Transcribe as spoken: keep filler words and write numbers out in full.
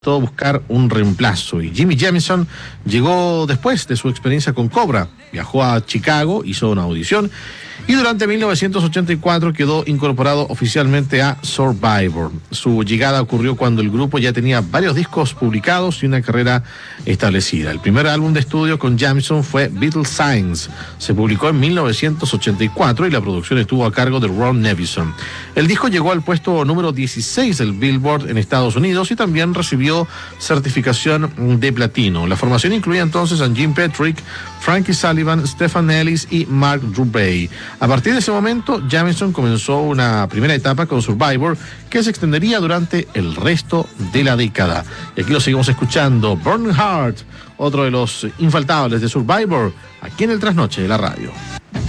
todo buscar un reemplazo, y Jimmy Jamison llegó después de su experiencia con Cobra. Viajó a Chicago, hizo una audición y durante mil novecientos ochenta y cuatro quedó incorporado oficialmente a Survivor. Su llegada ocurrió cuando el grupo ya tenía varios discos publicados y una carrera establecida. El primer álbum de estudio con Jamison fue Beatles Signs. Se publicó en mil novecientos ochenta y cuatro y la producción estuvo a cargo de Ron Nevison. El disco llegó al puesto número dieciséis del Billboard en Estados Unidos y también recibió certificación de platino. La formación incluía entonces a Jim Petrick, Frankie Sullivan, Stephen Ellis y Mark Dubay. A partir de ese momento, Jamison comenzó una primera etapa con Survivor que se extendería durante el resto de la década. Y aquí lo seguimos escuchando, Burning Heart, otro de los infaltables de Survivor, aquí en el Trasnoche de la radio.